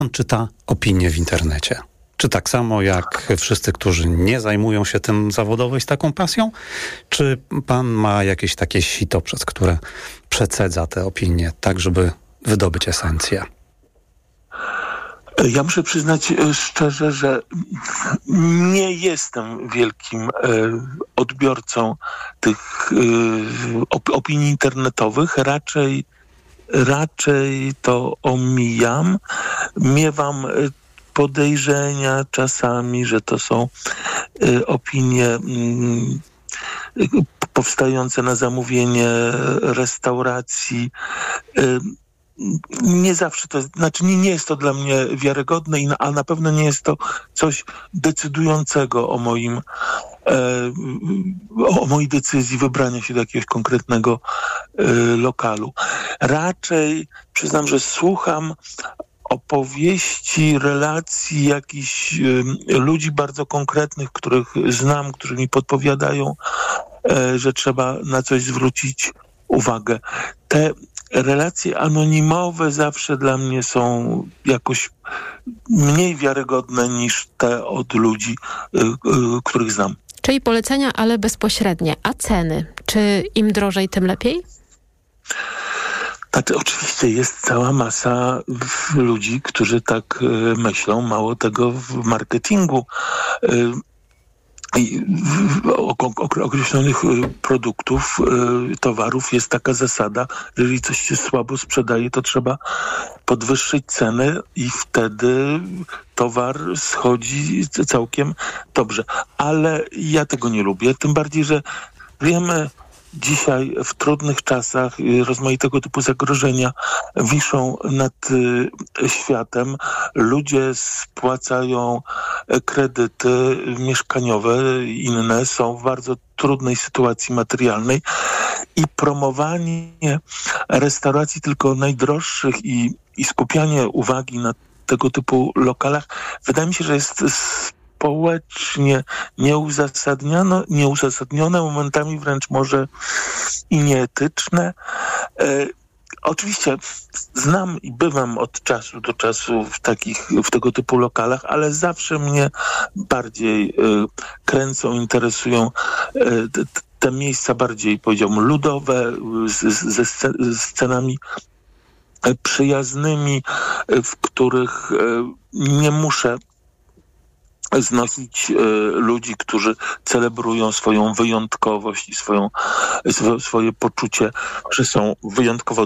Pan czyta opinie w internecie? Czy tak samo jak wszyscy, którzy nie zajmują się tym zawodowo i z taką pasją? Czy pan ma jakieś takie sito, przez które przecedza te opinie, tak żeby wydobyć esencję? Ja muszę przyznać szczerze, że nie jestem wielkim odbiorcą tych opinii internetowych. Raczej to omijam. Miewam podejrzenia czasami, że to są opinie powstające na zamówienie restauracji. Nie zawsze to jest, nie jest to dla mnie wiarygodne, a na pewno nie jest to coś decydującego o mojej decyzji wybrania się do jakiegoś konkretnego lokalu. Raczej przyznam, że słucham opowieści, relacji jakichś ludzi bardzo konkretnych, których znam, którzy mi podpowiadają, że trzeba na coś zwrócić uwagę. Te relacje anonimowe zawsze dla mnie są jakoś mniej wiarygodne niż te od ludzi, których znam. Czyli polecenia, ale bezpośrednie. A ceny? Czy im drożej, tym lepiej? Tak, oczywiście jest cała masa ludzi, którzy tak myślą. Mało tego, w marketingu określonych produktów, towarów jest taka zasada, że jeżeli coś się słabo sprzedaje, to trzeba podwyższyć cenę i wtedy towar schodzi całkiem dobrze. Ale ja tego nie lubię, tym bardziej, że wiemy, dzisiaj w trudnych czasach rozmaitego typu zagrożenia wiszą nad światem. Ludzie spłacają kredyty mieszkaniowe, inne są w bardzo trudnej sytuacji materialnej i promowanie restauracji tylko najdroższych i skupianie uwagi na tego typu wydaje mi się, że jest społecznie nieuzasadnione, momentami wręcz może i nieetyczne. Oczywiście znam i bywam od czasu do czasu w tego typu lokalach, ale zawsze mnie bardziej kręcą, interesują te miejsca bardziej, powiedziałbym, ludowe, ze scenami przyjaznymi, w których nie muszę znosić ludzi, którzy celebrują swoją wyjątkowość i swoje poczucie, że są wyjątkowo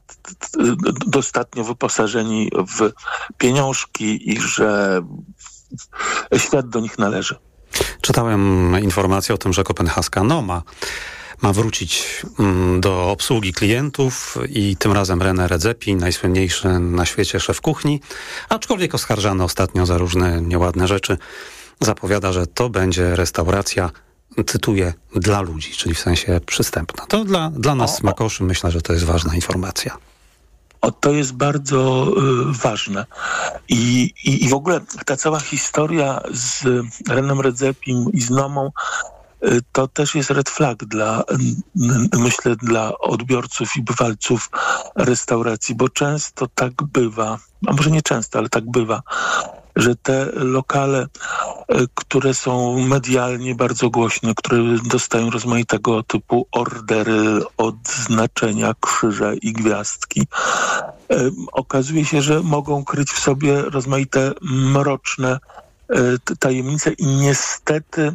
dostatnio wyposażeni w pieniążki i że świat do nich należy. Czytałem informację o tym, że kopenhaska Noma ma wrócić do obsługi klientów i tym razem René Redzepi, najsłynniejszy na świecie szef kuchni, aczkolwiek oskarżany ostatnio za różne nieładne rzeczy, zapowiada, że to będzie restauracja, cytuję, dla ludzi, czyli w sensie przystępna. To dla nas smakoszy myślę, że to jest ważna informacja. To jest bardzo ważne. I w ogóle ta cała historia z Renem Redzepim i z Nomą to też jest red flag myślę, dla odbiorców i bywalców restauracji, bo często tak bywa, a może nie często, ale tak bywa, że te lokale, które są medialnie bardzo głośne, które dostają rozmaitego typu ordery, odznaczenia, krzyże i gwiazdki, okazuje się, że mogą kryć w sobie rozmaite mroczne tajemnice i niestety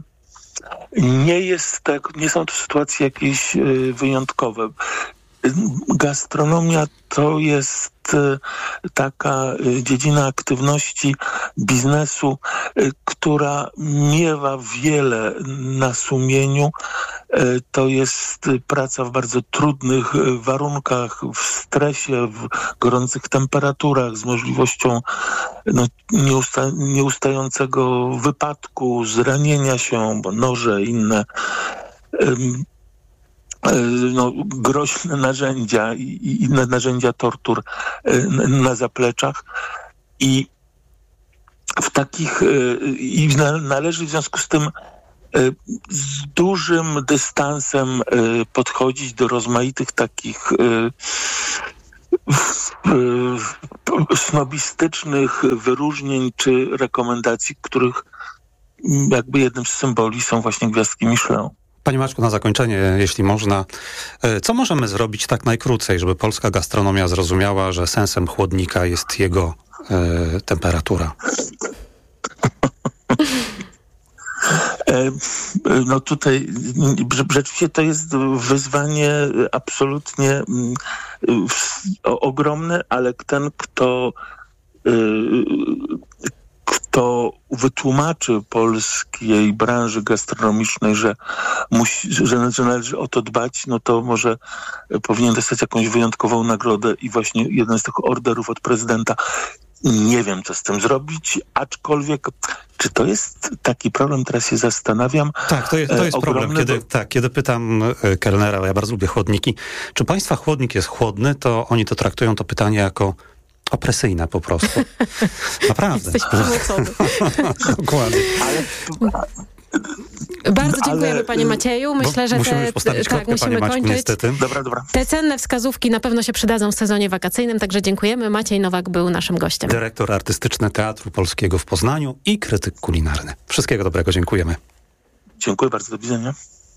nie są to sytuacje jakieś wyjątkowe. Gastronomia to jest taka dziedzina aktywności biznesu, która miewa wiele na sumieniu. To jest praca w bardzo trudnych warunkach, w stresie, w gorących temperaturach, z możliwością nieustającego wypadku, zranienia się, bo noże, inne groźne narzędzia i inne narzędzia tortur na zapleczach. I należy w związku z tym z dużym dystansem podchodzić do rozmaitych takich snobistycznych wyróżnień czy rekomendacji, których jakby jednym z symboli są właśnie gwiazdki Michelin. Panie Maćku, na zakończenie, jeśli można, co możemy zrobić tak najkrócej, żeby polska gastronomia zrozumiała, że sensem chłodnika jest jego temperatura? No tutaj rzeczywiście to jest wyzwanie absolutnie ogromne, ale ten, kto wytłumaczy polskiej branży gastronomicznej, że należy o to dbać, no to może powinien dostać jakąś wyjątkową nagrodę i właśnie jeden z tych orderów od prezydenta. Nie wiem, co z tym zrobić, aczkolwiek czy to jest taki problem, teraz się zastanawiam. Tak, to jest problem. Kiedy pytam kelnera, ja bardzo lubię chłodniki, czy państwa chłodnik jest chłodny, to oni to traktują to pytanie jako opresyjne po prostu. Naprawdę. Jesteś przymucowy. Dokładnie. Bardzo dziękujemy, panie Macieju. Myślę, że musimy już postawić kropkę, musimy panie Maćku, niestety. Dobra. Te cenne wskazówki na pewno się przydadzą w sezonie wakacyjnym, także dziękujemy. Maciej Nowak był naszym gościem. Dyrektor artystyczny Teatru Polskiego w Poznaniu i krytyk kulinarny. Wszystkiego dobrego, dziękujemy. Dziękuję bardzo, do widzenia.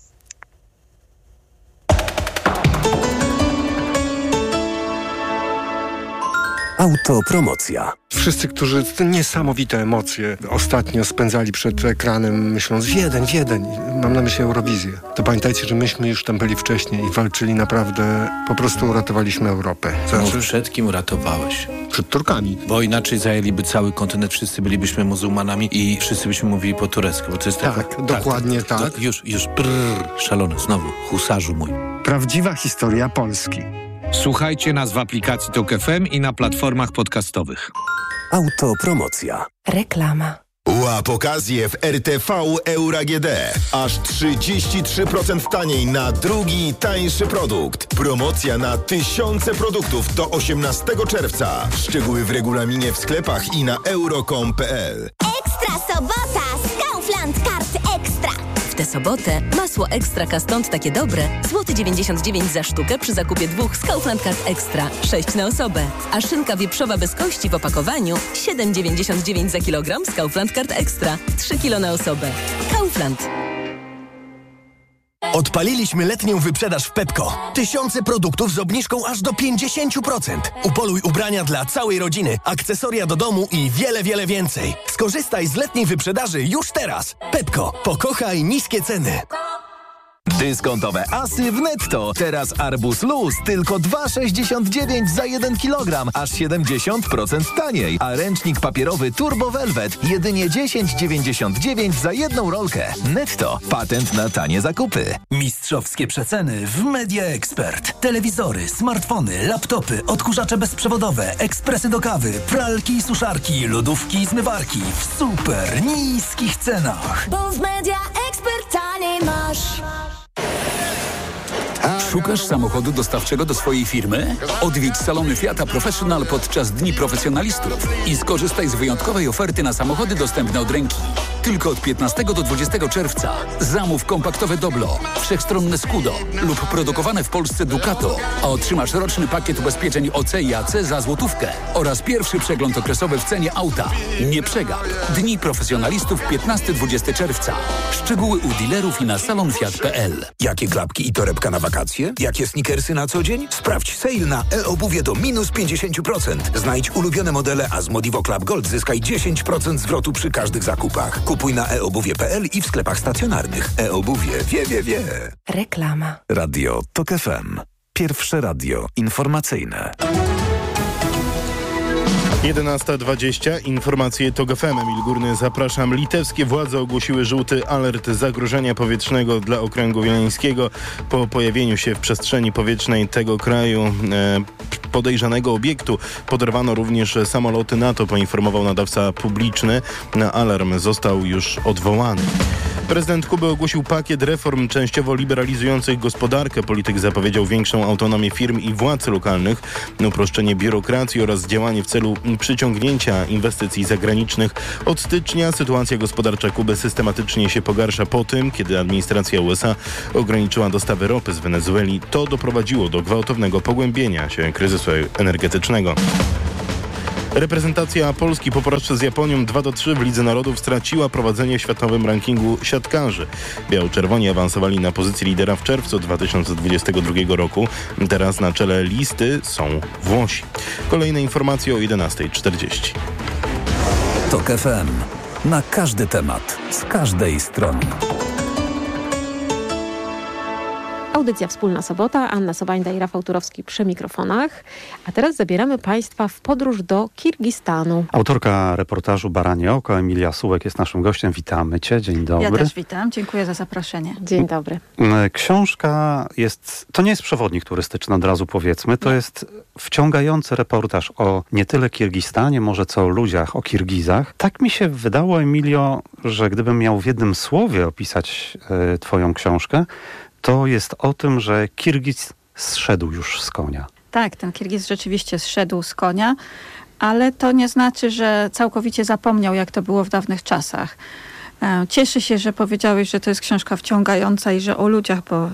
Autopromocja. Wszyscy, którzy te niesamowite emocje ostatnio spędzali przed ekranem, myśląc Wiedeń, mam na myśli Eurowizję, to pamiętajcie, że myśmy już tam byli wcześniej i walczyli naprawdę, po prostu uratowaliśmy Europę. Przed kim uratowałeś? Przed Turkami. Bo inaczej zajęliby cały kontynent, wszyscy bylibyśmy muzułmanami i wszyscy byśmy mówili po turecku. Bo to jest Dokładnie tak. To już, szalony, znowu, husarzu mój. Prawdziwa historia Polski. Słuchajcie nas w aplikacji TOK FM i na platformach podcastowych. Autopromocja. Reklama. Łap okazję w RTV Euro AGD. Aż 33% taniej na drugi, tańszy produkt. Promocja na tysiące produktów do 18 czerwca. Szczegóły w regulaminie w sklepach i na euro.com.pl. Ekstra sobota z Kaufland Kart Ekstra. W tę sobotę masło Ekstra Kastąd takie dobre. Złoty 99 za sztukę przy zakupie 2 z Kaufland Kart Ekstra. 6 na osobę. A szynka wieprzowa bez kości w opakowaniu 7,99 za kilogram z Kaufland Kart Ekstra. 3 kilo na osobę. Kaufland. Odpaliliśmy letnią wyprzedaż w Pepco. Tysiące produktów z obniżką aż do 50%. Upoluj ubrania dla całej rodziny, akcesoria do domu i wiele więcej. Skorzystaj z letniej wyprzedaży już teraz. Pepco. Pokochaj niskie ceny. Dyskontowe asy w Netto. Teraz arbuz luz tylko 2,69 za 1 kg, aż 70% taniej. A ręcznik papierowy Turbo Velvet jedynie 10,99 za jedną rolkę. Netto. Patent na tanie zakupy. Mistrzowskie przeceny w Media Expert. Telewizory, smartfony, laptopy, odkurzacze bezprzewodowe, ekspresy do kawy, pralki i suszarki, lodówki i zmywarki w super niskich cenach. Bo w Media Expert taniej masz. Szukasz samochodu dostawczego do swojej firmy? Odwiedź salony Fiata Professional podczas Dni Profesjonalistów i skorzystaj z wyjątkowej oferty na samochody dostępne od ręki. Tylko od 15 do 20 czerwca. Zamów kompaktowe Doblo, wszechstronne Scudo lub produkowane w Polsce Ducato, a otrzymasz roczny pakiet ubezpieczeń OC i AC za złotówkę oraz pierwszy przegląd okresowy w cenie auta. Nie przegap. Dni Profesjonalistów 15-20 czerwca. Szczegóły u dealerów i na salonfiat.pl. Jakie klapki i torebka na wakacje? Jakie sneakersy na co dzień? Sprawdź sale na e-obuwie do minus 50%. Znajdź ulubione modele, a z Modivo Club Gold zyskaj 10% zwrotu przy każdych zakupach. Kupuj na eobuwie.pl i w sklepach stacjonarnych. E-obuwie wie. Reklama. Radio TOK FM. Pierwsze radio informacyjne. 11:20. Informacje TOK FM. Emil Górny, zapraszam. Litewskie władze ogłosiły żółty alert zagrożenia powietrznego dla okręgu wileńskiego po pojawieniu się w przestrzeni powietrznej tego kraju podejrzanego obiektu. Poderwano również samoloty NATO, poinformował nadawca publiczny. Alarm został już odwołany. Prezydent Kuby ogłosił pakiet reform częściowo liberalizujących gospodarkę. Polityk zapowiedział większą autonomię firm i władz lokalnych, uproszczenie biurokracji oraz działanie w celu przyciągnięcia inwestycji zagranicznych. Od stycznia sytuacja gospodarcza Kuby systematycznie się pogarsza po tym, kiedy administracja USA ograniczyła dostawy ropy z Wenezueli. To doprowadziło do gwałtownego pogłębienia się kryzysu energetycznego. Reprezentacja Polski po porażce z Japonią 2-3 w Lidze Narodów straciła prowadzenie w światowym rankingu siatkarzy. Biało-czerwoni awansowali na pozycję lidera w czerwcu 2022 roku. Teraz na czele listy są Włosi. Kolejne informacje o 11:40. TOK FM. Na każdy temat, z każdej strony. Audycja Wspólna Sobota, Anna Sobańda i Rafał Turowski przy mikrofonach. A teraz zabieramy Państwa w podróż do Kirgistanu. Autorka reportażu Baranie Oko, Emilia Sułek jest naszym gościem. Witamy Cię, dzień dobry. Ja też witam, dziękuję za zaproszenie. Dzień dobry. Książka to nie jest przewodnik turystyczny, od razu powiedzmy, to jest wciągający reportaż o nie tyle Kirgistanie, może co o ludziach, o Kirgizach. Tak mi się wydało, Emilio, że gdybym miał w jednym słowie opisać Twoją książkę, to jest o tym, że Kirgiz zszedł już z konia. Tak, ten Kirgiz rzeczywiście zszedł z konia, ale to nie znaczy, że całkowicie zapomniał, jak to było w dawnych czasach. Cieszę się, że powiedziałeś, że to jest książka wciągająca i że o ludziach, bo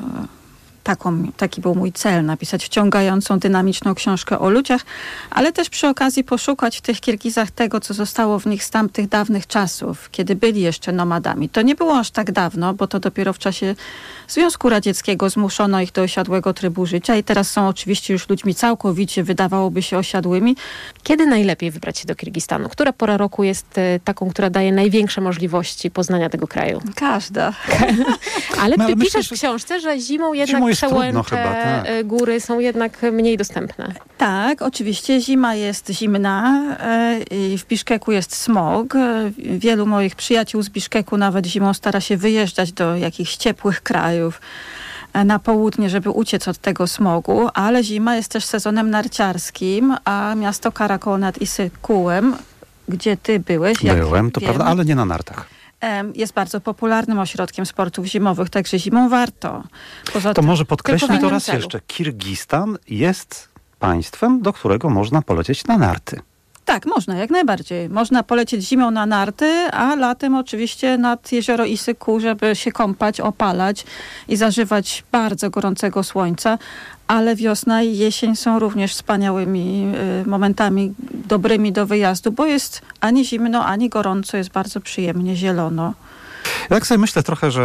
taki był mój cel, napisać wciągającą, dynamiczną książkę o ludziach, ale też przy okazji poszukać w tych Kirgizach tego, co zostało w nich z tamtych dawnych czasów, kiedy byli jeszcze nomadami. To nie było aż tak dawno, bo to dopiero w czasie Związku Radzieckiego zmuszono ich do osiadłego trybu życia i teraz są oczywiście już ludźmi całkowicie, wydawałoby się, osiadłymi. Kiedy najlepiej wybrać się do Kirgistanu? Która pora roku jest taką, która daje największe możliwości poznania tego kraju? Każda. Ale ty piszesz w książce, że zimą jednak przełęcze, góry są jednak mniej dostępne. Tak, oczywiście zima jest zimna i w Biszkeku jest smog. Wielu moich przyjaciół z Biszkeku nawet zimą stara się wyjeżdżać do jakichś ciepłych krajów na południe, żeby uciec od tego smogu, ale zima jest też sezonem narciarskim, a miasto Karakol nad Issykułem, gdzie ty byłeś. Byłem, to prawda, ale nie na nartach. Jest bardzo popularnym ośrodkiem sportów zimowych, także zimą warto. To może podkreślmy to raz jeszcze. Kirgistan jest państwem, do którego można polecieć na narty. Tak, można, jak najbardziej. Można polecieć zimą na narty, a latem oczywiście nad jezioro Issyku, żeby się kąpać, opalać i zażywać bardzo gorącego słońca. Ale wiosna i jesień są również wspaniałymi momentami, dobrymi do wyjazdu, bo jest ani zimno, ani gorąco, jest bardzo przyjemnie, zielono. Ja tak sobie myślę trochę, że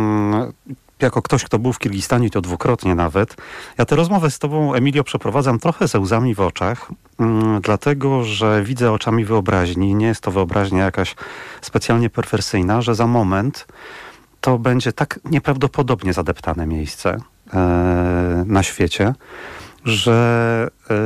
jako ktoś, kto był w Kirgistanie, to dwukrotnie nawet, ja tę rozmowę z tobą, Emilio, przeprowadzam trochę ze łzami w oczach, dlatego, że widzę oczami wyobraźni, nie jest to wyobraźnia jakaś specjalnie perwersyjna, że za moment to będzie tak nieprawdopodobnie zadeptane miejsce na świecie, że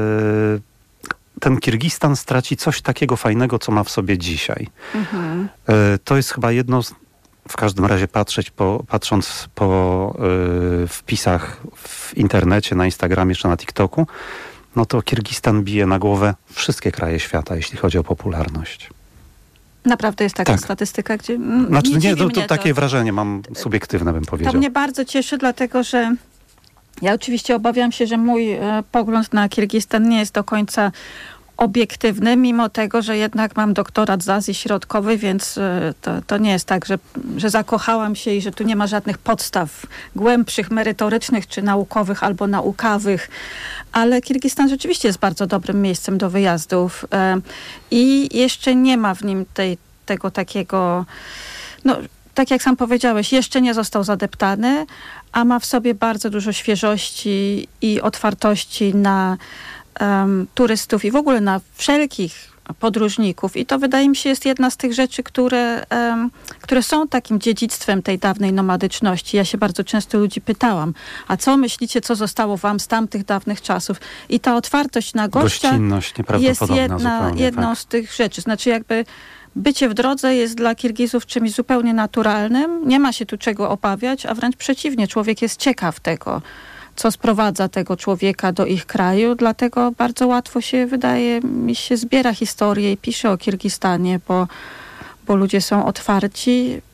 ten Kirgistan straci coś takiego fajnego, co ma w sobie dzisiaj. Mhm. To jest chyba jedno z, w każdym razie patrząc po wpisach w internecie, na Instagramie czy na TikToku, no to Kirgistan bije na głowę wszystkie kraje świata, jeśli chodzi o popularność. Naprawdę jest taka statystyka, gdzie... Znaczy nie, to takie wrażenie mam subiektywne, bym powiedział. To mnie bardzo cieszy, dlatego że ja oczywiście obawiam się, że mój pogląd na Kirgistan nie jest do końca obiektywny, mimo tego, że jednak mam doktorat z Azji Środkowej, więc to nie jest tak, że zakochałam się i że tu nie ma żadnych podstaw głębszych, merytorycznych czy naukowych albo naukawych. Ale Kirgistan rzeczywiście jest bardzo dobrym miejscem do wyjazdów i jeszcze nie ma w nim tego takiego... No, tak jak sam powiedziałeś, jeszcze nie został zadeptany, a ma w sobie bardzo dużo świeżości i otwartości na turystów i w ogóle na wszelkich podróżników. I to wydaje mi się jest jedna z tych rzeczy, które są takim dziedzictwem tej dawnej nomadyczności. Ja się bardzo często ludzi pytałam, a co myślicie, co zostało wam z tamtych dawnych czasów? I ta otwartość na gościa jest jedną z tych rzeczy. Znaczy jakby bycie w drodze jest dla Kirgizów czymś zupełnie naturalnym. Nie ma się tu czego obawiać, a wręcz przeciwnie. Człowiek jest ciekaw tego, co sprowadza tego człowieka do ich kraju. Dlatego bardzo łatwo się, wydaje mi się, zbiera historię i pisze o Kirgistanie, bo ludzie są otwarci.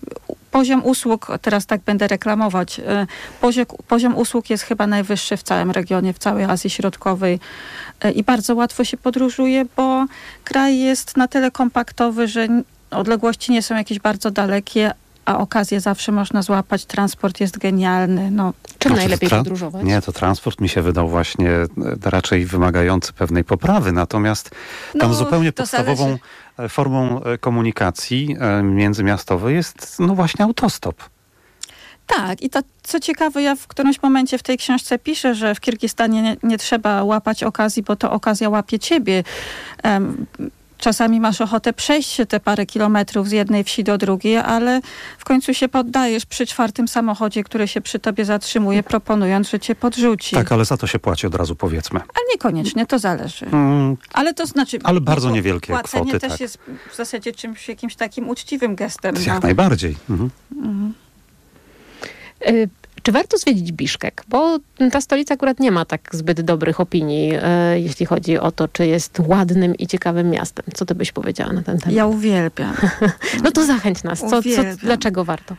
poziom usług, teraz tak będę reklamować, poziom usług jest chyba najwyższy w całym regionie, w całej Azji Środkowej i bardzo łatwo się podróżuje, bo kraj jest na tyle kompaktowy, że odległości nie są jakieś bardzo dalekie, a okazję zawsze można złapać. Transport jest genialny. Czym najlepiej podróżować? Nie, to transport mi się wydał właśnie raczej wymagający pewnej poprawy, natomiast tam zupełnie podstawową formą komunikacji międzymiastowej jest właśnie autostop. Tak, i to co ciekawe, ja w którymś momencie w tej książce piszę, że w Kirgistanie nie trzeba łapać okazji, bo to okazja łapie ciebie. Czasami masz ochotę przejść się te parę kilometrów z jednej wsi do drugiej, ale w końcu się poddajesz przy 4. samochodzie, który się przy tobie zatrzymuje, proponując, że cię podrzuci. Tak, ale za to się płaci od razu, powiedzmy. Ale niekoniecznie, to zależy. Ale to znaczy... Ale bardzo niewielkie płacenie kwoty, też tak. jest w zasadzie jakimś takim uczciwym gestem. Jak najbardziej. Czy warto zwiedzić Biszkek? Bo ta stolica akurat nie ma tak zbyt dobrych opinii, jeśli chodzi o to, czy jest ładnym i ciekawym miastem. Co ty byś powiedziała na ten temat? Ja uwielbiam. No to zachęć nas. Dlaczego warto?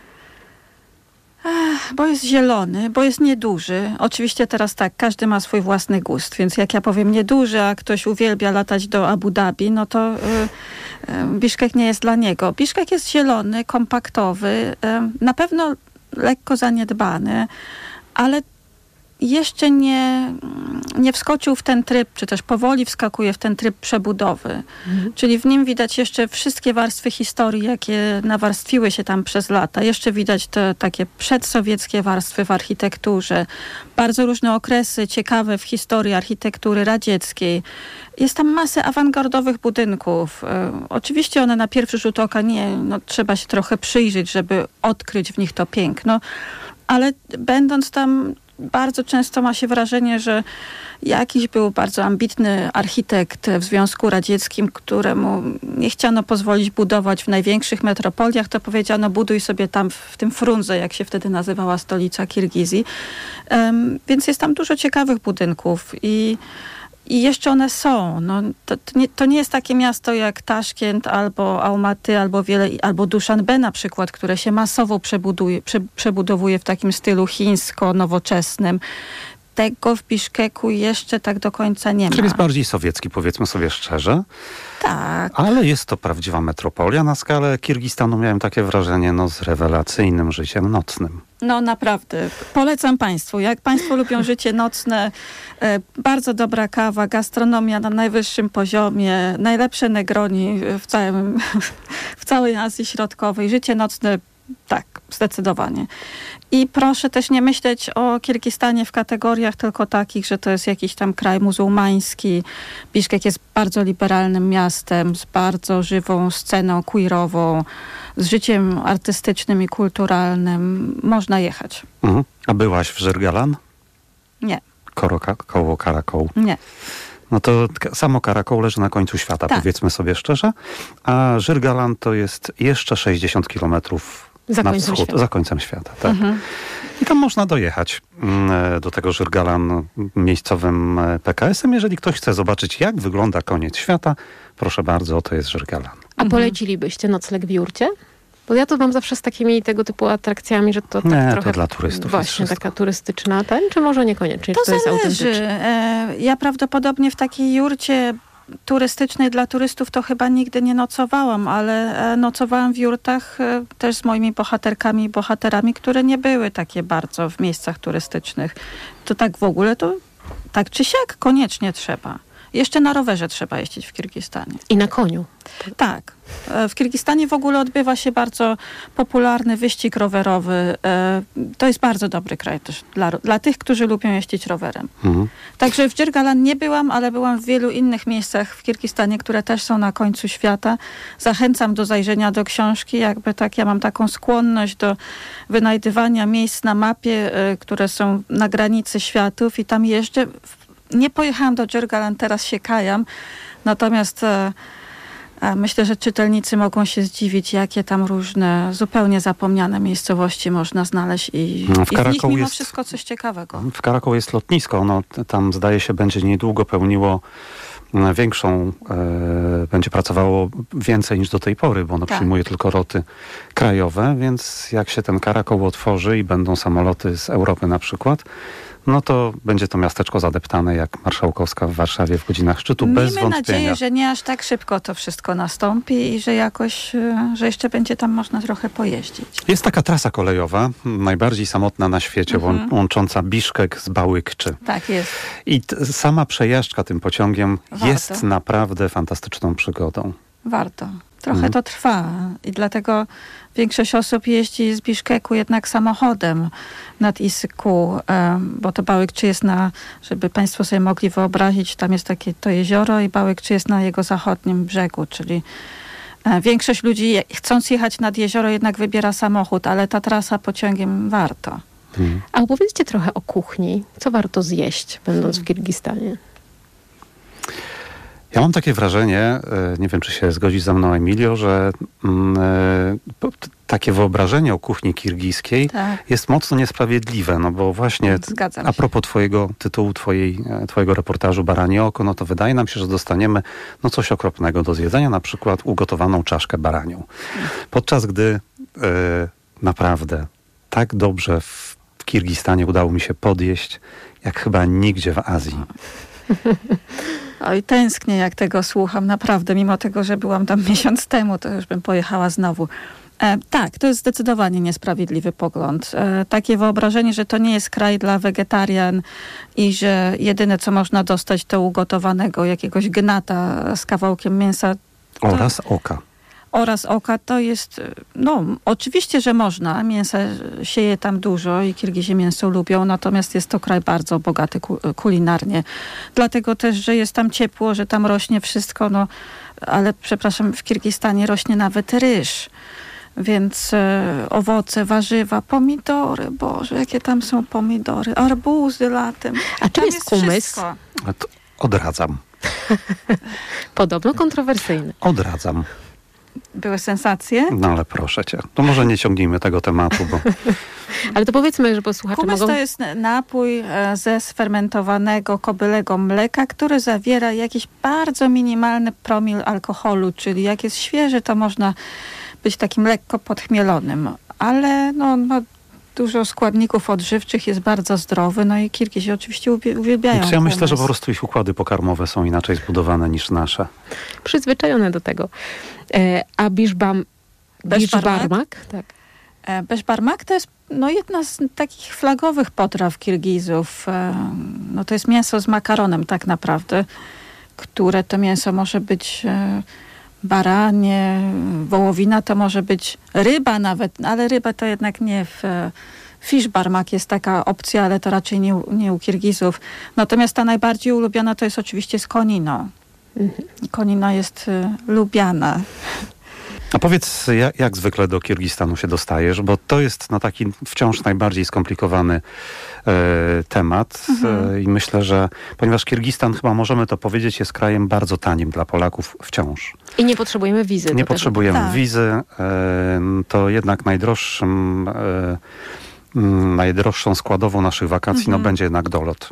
Bo jest zielony, bo jest nieduży. Oczywiście teraz tak, każdy ma swój własny gust, więc jak ja powiem nieduży, a ktoś uwielbia latać do Abu Dhabi, no to Biszkek nie jest dla niego. Biszkek jest zielony, kompaktowy, na pewno lekko zaniedbany, ale jeszcze nie wskoczył w ten tryb, czy też powoli wskakuje w ten tryb przebudowy. Czyli w nim widać jeszcze wszystkie warstwy historii, jakie nawarstwiły się tam przez lata. Jeszcze widać te takie przedsowieckie warstwy w architekturze. Bardzo różne okresy ciekawe w historii architektury radzieckiej. Jest tam masę awangardowych budynków. Oczywiście one na pierwszy rzut oka trzeba się trochę przyjrzeć, żeby odkryć w nich to piękno, ale będąc tam bardzo często ma się wrażenie, że jakiś był bardzo ambitny architekt w Związku Radzieckim, któremu nie chciano pozwolić budować w największych metropoliach, to powiedziano, buduj sobie tam w tym Frunze, jak się wtedy nazywała stolica Kirgizji. Więc jest tam dużo ciekawych budynków i jeszcze one są. To nie jest takie miasto jak Taszkent albo Almaty, albo Duszanbe na przykład, które się masowo przebudowuje w takim stylu chińsko-nowoczesnym. Tego w Biszkeku jeszcze tak do końca nie ma. Czyli jest bardziej sowiecki, powiedzmy sobie szczerze. Tak. Ale jest to prawdziwa metropolia. Na skalę Kirgistanu miałem takie wrażenie, z rewelacyjnym życiem nocnym. No naprawdę. Polecam Państwu. Jak Państwo lubią życie nocne, bardzo dobra kawa, gastronomia na najwyższym poziomie, najlepsze Negroni w całej Azji Środkowej. Życie nocne, tak, zdecydowanie. I proszę też nie myśleć o Kirgistanie w kategoriach tylko takich, że to jest jakiś tam kraj muzułmański. Biszkek jest bardzo liberalnym miastem, z bardzo żywą sceną queerową, z życiem artystycznym i kulturalnym. Można jechać. A byłaś w Żyrgalan? Nie. Koło Karakołu? Nie. No to samo Karakoł leży na końcu świata, tak. Powiedzmy sobie szczerze. A Żyrgalan to jest jeszcze 60 kilometrów za końcem świata. Tak. I tam można dojechać do tego Żyrgalan miejscowym PKS-em. Jeżeli ktoś chce zobaczyć, jak wygląda koniec świata, proszę bardzo, to jest Żyrgalan. A polecilibyście nocleg w jurcie? Bo ja to mam zawsze z takimi tego typu atrakcjami, że to tak nie, trochę... to dla turystów. Właśnie, taka turystyczna czy może niekoniecznie? To jest zależy. autentyczne? Ja prawdopodobnie w takiej jurcie turystycznej dla turystów to chyba nigdy nie nocowałam, ale nocowałam w jurtach też z moimi bohaterkami i bohaterami, które nie były takie bardzo w miejscach turystycznych. To tak w ogóle to tak czy siak koniecznie trzeba. Jeszcze na rowerze trzeba jeździć w Kirgistanie. I na koniu. Tak. W Kirgistanie w ogóle odbywa się bardzo popularny wyścig rowerowy. To jest bardzo dobry kraj też dla tych, którzy lubią jeździć rowerem. Także w Żyrgalan nie byłam, ale byłam w wielu innych miejscach w Kirgistanie, które też są na końcu świata. Zachęcam do zajrzenia do książki. Ja mam taką skłonność do wynajdywania miejsc na mapie, które są na granicy światów i tam jeżdżę. Nie pojechałam do Żyrgalan, teraz się kajam. Natomiast myślę, że czytelnicy mogą się zdziwić, jakie tam różne, zupełnie zapomniane miejscowości można znaleźć i w nich mimo wszystko coś ciekawego. W Karakoł jest lotnisko. Tam zdaje się będzie niedługo pełniło będzie pracowało więcej niż do tej pory, bo ono przyjmuje tylko loty krajowe, więc jak się ten Karakoł otworzy i będą samoloty z Europy na przykład, no to będzie to miasteczko zadeptane jak Marszałkowska w Warszawie w godzinach szczytu, bez wątpienia. Miejmy nadzieję, że nie aż tak szybko to wszystko nastąpi i że jakoś, że jeszcze będzie tam można trochę pojeździć. Jest taka trasa kolejowa, najbardziej samotna na świecie, łącząca Biszkek z Bałykczy. Tak jest. I sama przejażdżka tym pociągiem jest naprawdę fantastyczną przygodą. Warto. Trochę to trwa i dlatego większość osób jeździ z Biszkeku jednak samochodem nad Isyku, bo to Bałykczy jest żeby Państwo sobie mogli wyobrazić, tam jest takie to jezioro i Bałykczy jest na jego zachodnim brzegu, czyli większość ludzi chcąc jechać nad jezioro jednak wybiera samochód, ale ta trasa pociągiem warto. A opowiedzcie trochę o kuchni. Co warto zjeść, będąc w Kirgistanie? Ja mam takie wrażenie, nie wiem, czy się zgodzisz ze mną, Emilio, że takie wyobrażenie o kuchni kirgijskiej jest mocno niesprawiedliwe, no bo właśnie a propos twojego tytułu, twojego reportażu Baranie oko, no to wydaje nam się, że dostaniemy coś okropnego do zjedzenia, na przykład ugotowaną czaszkę baranią. Podczas gdy naprawdę tak dobrze w Kirgistanie udało mi się podjeść, jak chyba nigdzie w Azji. Oj, tęsknię, jak tego słucham, naprawdę. Mimo tego, że byłam tam miesiąc temu, to już bym pojechała znowu. Tak, to jest zdecydowanie niesprawiedliwy pogląd. Takie wyobrażenie, że to nie jest kraj dla wegetarian i że jedyne, co można dostać, to ugotowanego jakiegoś gnata z kawałkiem mięsa. Oraz oka to jest, oczywiście, że można. Mięsa sieje tam dużo i Kirgizi mięso lubią, natomiast jest to kraj bardzo bogaty kulinarnie. Dlatego też, że jest tam ciepło, że tam rośnie wszystko, ale przepraszam, w Kirgistanie rośnie nawet ryż. Więc owoce, warzywa, pomidory, Boże, jakie tam są pomidory, arbuzy latem. A czym jest kumys? Odradzam. Podobno kontrowersyjny. Odradzam. Były sensacje? No ale proszę cię, to może nie ciągnijmy tego tematu, bo... Ale to powiedzmy, że posłuchacze Kumys to jest napój ze sfermentowanego kobylego mleka, który zawiera jakiś bardzo minimalny promil alkoholu, czyli jak jest świeży, to można być takim lekko podchmielonym, ale ma dużo składników odżywczych, jest bardzo zdrowy, i Kirgizi oczywiście uwielbiają Ja myślę, że po prostu ich układy pokarmowe są inaczej zbudowane niż nasze. Przyzwyczajone do tego. A Beszbarmak? Tak. Beszbarmak to jest jedna z takich flagowych potraw Kirgizów. To jest mięso z makaronem tak naprawdę, które to mięso może być baranie, wołowina, to może być ryba nawet, ale ryba to jednak nie Fiszbarmak jest taka opcja, ale to raczej nie u Kirgizów. Natomiast ta najbardziej ulubiona to jest oczywiście z konino. Konina jest lubiana. A powiedz, jak zwykle do Kirgistanu się dostajesz, bo to jest taki wciąż najbardziej skomplikowany temat i myślę, że ponieważ Kirgistan, chyba możemy to powiedzieć, jest krajem bardzo tanim dla Polaków wciąż. I nie potrzebujemy wizy. Nie potrzebujemy wizy. To jednak najdroższą składową naszych wakacji będzie jednak dolot.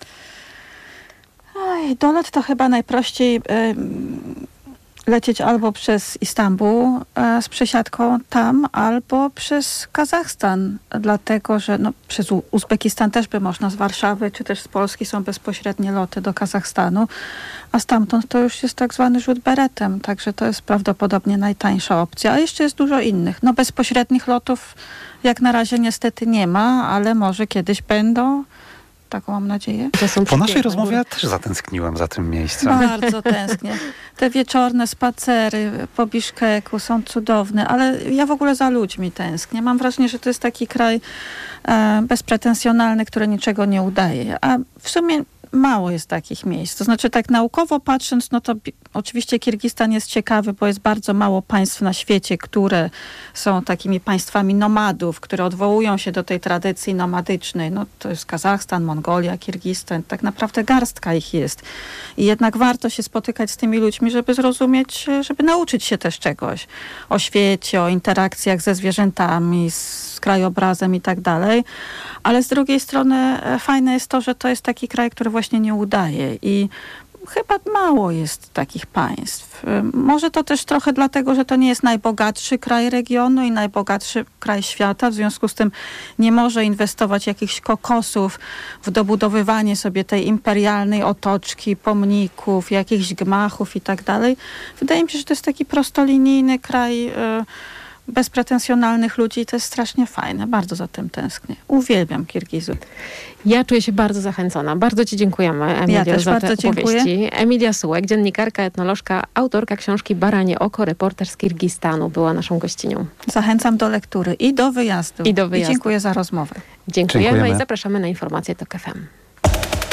Dolot to chyba najprościej lecieć albo przez Istanbul z przesiadką tam, albo przez Kazachstan, dlatego że przez Uzbekistan też by można z Warszawy, czy też z Polski są bezpośrednie loty do Kazachstanu, a stamtąd to już jest tak zwany rzut beretem, także to jest prawdopodobnie najtańsza opcja, a jeszcze jest dużo innych. Bezpośrednich lotów jak na razie niestety nie ma, ale może kiedyś będą. Taką mam nadzieję. Po naszej rozmowie ja też zatęskniłem za tym miejscem. Bardzo tęsknię. Te wieczorne spacery po Biszkeku są cudowne, ale ja w ogóle za ludźmi tęsknię. Mam wrażenie, że to jest taki kraj bezpretensjonalny, który niczego nie udaje. A w sumie mało jest takich miejsc. To znaczy tak naukowo patrząc, to oczywiście Kirgistan jest ciekawy, bo jest bardzo mało państw na świecie, które są takimi państwami nomadów, które odwołują się do tej tradycji nomadycznej. To jest Kazachstan, Mongolia, Kirgistan. Tak naprawdę garstka ich jest. I jednak warto się spotykać z tymi ludźmi, żeby zrozumieć, żeby nauczyć się też czegoś o świecie, o interakcjach ze zwierzętami, z krajobrazem i tak dalej. Ale z drugiej strony fajne jest to, że to jest taki kraj, który właśnie nie udaje i chyba mało jest takich państw. Może to też trochę dlatego, że to nie jest najbogatszy kraj regionu i najbogatszy kraj świata, w związku z tym nie może inwestować jakichś kokosów w dobudowywanie sobie tej imperialnej otoczki, pomników, jakichś gmachów i tak dalej. Wydaje mi się, że to jest taki prostolinijny kraj bezpretensjonalnych ludzi i to jest strasznie fajne. Bardzo za tym tęsknię. Uwielbiam Kirgizów. Ja czuję się bardzo zachęcona. Bardzo ci dziękujemy, Emilio, za te opowieści. Emilia Sułek, dziennikarka, etnolożka, autorka książki Baranie oko, reporter z Kirgistanu, była naszą gościnią. Zachęcam do lektury i do wyjazdu. I dziękuję za rozmowę. Dziękujemy i zapraszamy na informacje TOK FM.